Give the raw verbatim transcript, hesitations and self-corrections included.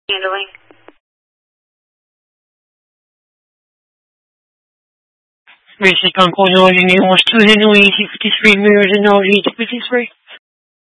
Handling. Basic on Cornell Union was two handling eighty fifty-three mirrors and L G fifty-three.